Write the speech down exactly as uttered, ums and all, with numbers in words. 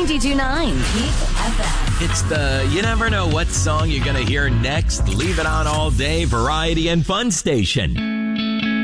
ninety-two point nine Peak F M. It's the you never know what song you're going to hear next. Leave it on all day variety and fun station.